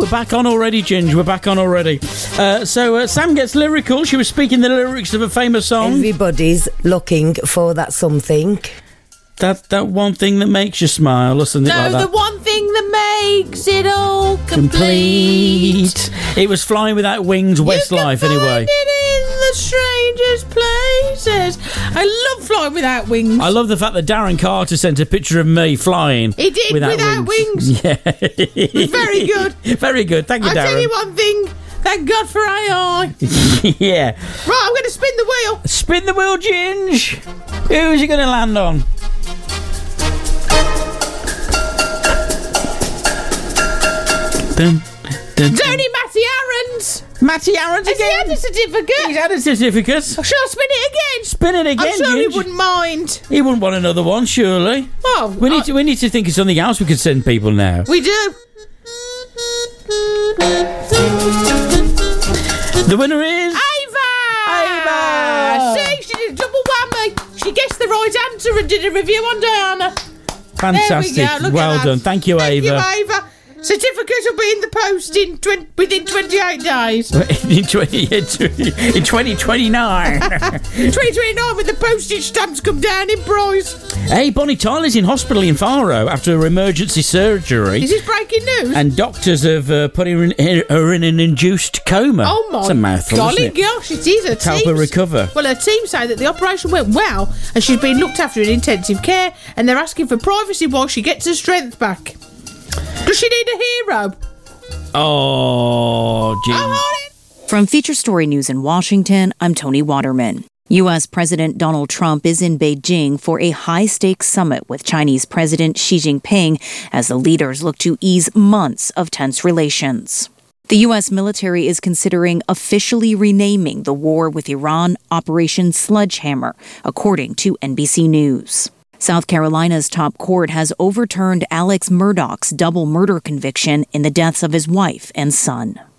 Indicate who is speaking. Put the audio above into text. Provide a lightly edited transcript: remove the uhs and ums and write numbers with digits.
Speaker 1: we're back on already, Ginge. We're back on already. So Sam gets lyrical. She was speaking the lyrics of a famous song.
Speaker 2: Everybody's looking for that something.
Speaker 1: That one thing that makes you smile or something like that.
Speaker 3: No, the one thing that makes it all
Speaker 1: complete. It was Flying Without Wings, Westlife, anyway.
Speaker 3: You can find it in the strangest places. I love Flying Without Wings.
Speaker 1: I love the fact that Darren Carter sent a picture of me flying.
Speaker 3: He did, without wings.
Speaker 1: Yeah.
Speaker 3: It was very good.
Speaker 1: Very good. Thank you, Darren.
Speaker 3: I'll tell you one thing. Thank God for AI.
Speaker 1: Yeah.
Speaker 3: Right, I'm going to spin the wheel.
Speaker 1: Spin the wheel, Ginge. Who's he going to land on?
Speaker 3: Tony Matty Aarons.
Speaker 1: Matty Aarons
Speaker 3: Has
Speaker 1: again?
Speaker 3: he had a certificate?
Speaker 1: He's had a certificate.
Speaker 3: Shall I spin it again?
Speaker 1: Spin it again,
Speaker 3: I'm sure he
Speaker 1: Ginge.
Speaker 3: wouldn't mind.
Speaker 1: He wouldn't want another one, surely.
Speaker 3: Oh,
Speaker 1: We need to think of something else we could send people now.
Speaker 3: we do.
Speaker 1: The winner is...
Speaker 3: Ava! See, she did a double whammy. She guessed the right answer and did a review on Diana.
Speaker 1: Fantastic.
Speaker 3: There we go. Look
Speaker 1: Well
Speaker 3: at that.
Speaker 1: done. Thank you,
Speaker 3: Thank
Speaker 1: Ava.
Speaker 3: you, Ava. Certificate will be in the post within 28 days.
Speaker 1: in 2029.
Speaker 3: 2029 when the postage stamps come down in price.
Speaker 1: Hey, Bonnie Tyler's in hospital in Faro after her emergency surgery.
Speaker 3: Is this breaking news?
Speaker 1: And doctors have put her in an induced coma.
Speaker 3: Oh my
Speaker 1: It's a mouthful,
Speaker 3: golly
Speaker 1: isn't it?
Speaker 3: gosh, it is. Her
Speaker 1: To help her
Speaker 3: teams-
Speaker 1: recover.
Speaker 3: Well, her team say that the operation went well and she's been looked after in intensive care and they're asking for privacy while she gets her strength back. Does she need a hero?
Speaker 1: Oh, gee.
Speaker 4: From Feature Story News in Washington, I'm Tony Waterman. U.S. President Donald Trump is in Beijing for a high-stakes summit with Chinese President Xi Jinping as the leaders look to ease months of tense relations. The U.S. military is considering officially renaming the war with Iran Operation Sledgehammer, according to NBC News. South Carolina's top court has overturned Alex Murdaugh's double murder conviction in the deaths of his wife and son.